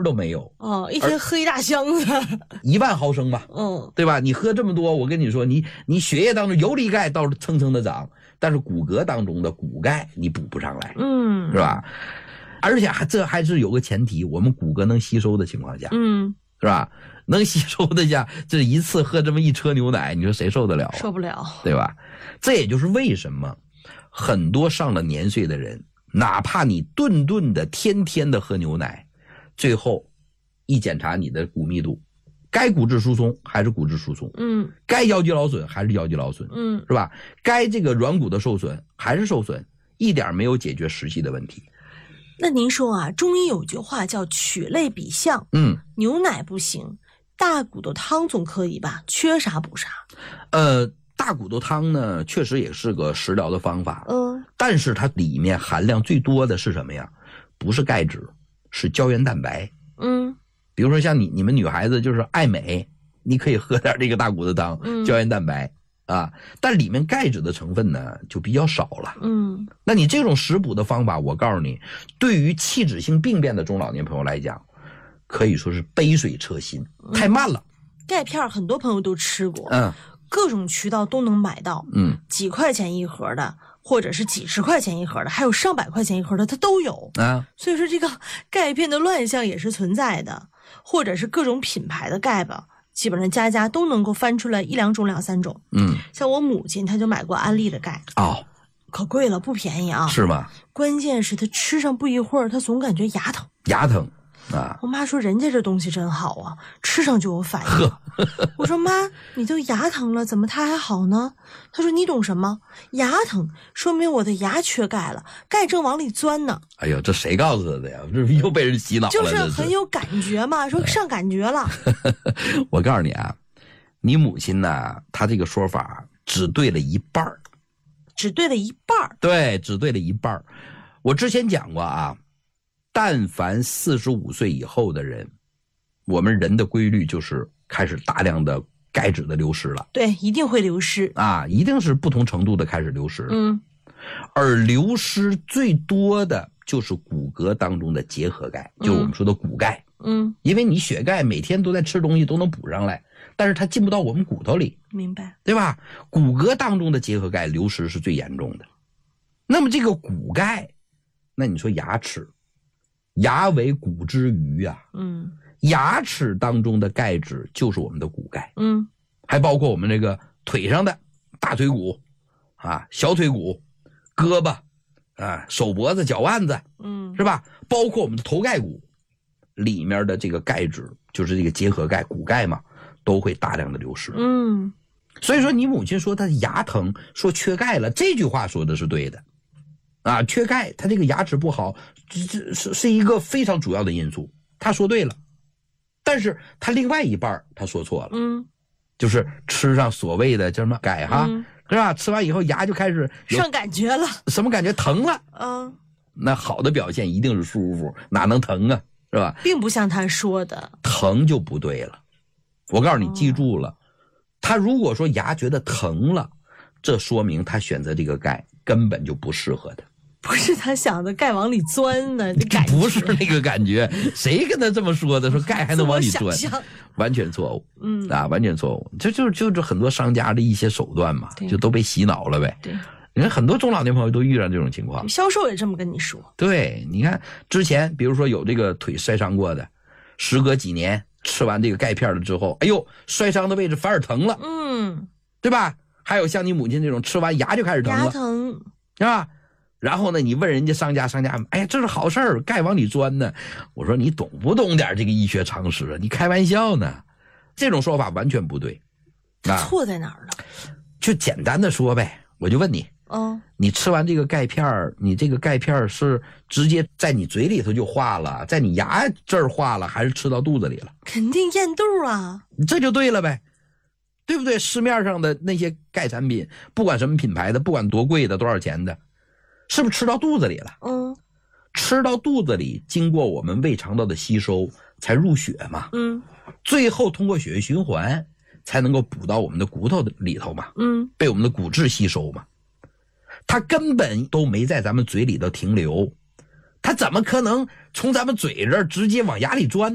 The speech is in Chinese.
都没有。 哦，一天喝一大箱子 ，1万毫升吧，对吧？你喝这么多，我跟你说，你血液当中游离钙倒是蹭蹭的涨，但是骨骼当中的骨钙你补不上来，是吧？而且这还是有个前提，我们骨骼能吸收的情况下，是吧？能吸收的下，这一次喝这么一车牛奶，你说谁受得了？ 受不了， 对吧？这也就是为什么很多上了年岁的人，哪怕你顿顿的天天的喝牛奶，最后一检查你的骨密度，该骨质疏松还是骨质疏松，该腰肌劳损还是腰肌劳损，是吧？该这个软骨的受损还是受损，一点没有解决实际的问题。 那您说啊，中医有句话叫取类比象，牛奶不行，大骨头汤总可以吧？缺啥补啥。 大骨头汤呢，确实也是个食疗的方法，但是它里面含量最多的是什么呀？不是钙质，是胶原蛋白。比如说像你们女孩子就是爱美，你可以喝点这个大骨头汤，胶原蛋白啊，但里面钙质的成分呢就比较少了。那你这种食补的方法，我告诉你，对于器质性病变的中老年朋友来讲，可以说是杯水车薪，太慢了。 钙片很多朋友都吃过，各种渠道都能买到，几块钱一盒的，或者是几十块钱一盒的，还有上百块钱一盒的，它都有啊。所以说这个钙片的乱象也是存在的，或者是各种品牌的钙吧，基本上家家都能够翻出来1、2种、2、3种。像我母亲她就买过安利的钙，可贵了，不便宜啊。 是吗？ 关键是她吃上不一会儿，她总感觉牙疼。 牙疼。 我妈说人家这东西真好啊，吃上就有反应。我说妈，你都牙疼了，怎么它还好呢？她说你懂什么？牙疼说明我的牙缺钙了，钙正往里钻呢。 哎呦，这谁告诉他的呀？这又被人洗脑了。 就是很有感觉嘛，说上感觉了。 我告诉你啊，你母亲呢，她这个说法只对了一半。 只对了一半？对， 只对了一半。我之前讲过啊，但凡45岁以后的人，我们人的规律就是开始大量的钙质的流失了。 对，一定会流失啊，一定是不同程度的开始流失。而流失最多的就是骨骼当中的结合钙，就是我们说的骨钙。因为你血钙每天都在吃东西都能补上来，但是它进不到我们骨头里， 明白？ 对吧？骨骼当中的结合钙流失是最严重的。那么这个骨钙，那你说牙齿，牙为骨之余啊，牙齿当中的钙质就是我们的骨钙，还包括我们这个腿上的大腿骨啊、小腿骨、胳膊啊、手脖子、脚腕子，是吧？包括我们的头盖骨里面的这个钙质，就是这个结合钙、骨钙嘛，都会大量的流失。所以说你母亲说她牙疼，说缺钙了，这句话说的是对的。啊，缺钙，他这个牙齿不好，这是一个非常主要的因素。他说对了，但是他另外一半他说错了。就是吃上所谓的叫什么钙哈，是吧？吃完以后牙就开始上感觉了， 什么感觉？疼了。那好的表现一定是舒服，哪能疼啊？是吧？ 并不像他说的， 疼就不对了。我告诉你，记住了，他如果说牙觉得疼了，这说明他选择这个钙根本就不适合他。 不是他想的钙往里钻呢， 不是那个感觉。谁跟他这么说的？说钙还能往里钻？完全错误。完全错误。就是很多商家的一些手段嘛，就都被洗脑了呗。 对， 你看很多中老年朋友都遇上这种情况， 销售也这么跟你说。 对，你看之前比如说有这个腿摔伤过的，时隔几年吃完这个钙片了之后，哎呦，摔伤的位置反而疼了，对吧？还有像你母亲这种吃完牙就开始疼了， 牙疼是吧？然后呢，你问人家商家，哎呀，这是好事儿，钙往里钻呢。我说你懂不懂点这个医学常识啊？你开玩笑呢？这种说法完全不对。 错在哪儿呢？ 就简单的说呗，我就问你，你吃完这个钙片，你这个钙片是直接在你嘴里头就化了，在你牙这儿化了，还是吃到肚子里了？ 肯定咽肚啊， 这就对了呗。对不对？市面上的那些钙产品，不管什么品牌的，不管多贵的多少钱的，是不是吃到肚子里了？吃到肚子里，经过我们胃肠道的吸收才入血嘛，最后通过血液循环才能够补到我们的骨头里头嘛，被我们的骨质吸收嘛。它根本都没在咱们嘴里头停留，它怎么可能从咱们嘴这儿直接往牙里钻